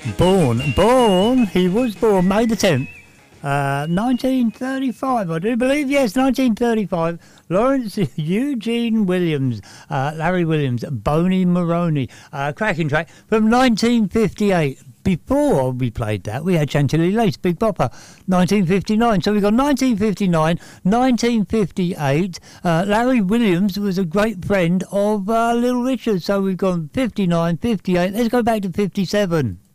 He was born May the 10th, 1935, I do believe. Yes, 1935. Lawrence Eugene Williams, Larry Williams, Boney Maroney, cracking track from 1958. Before we played that, we had Chantilly Lace, Big Bopper, 1959. So we got 1959, 1958. Larry Williams was a great friend of Little Richard. So we've gone 59, 58. Let's go back to 57.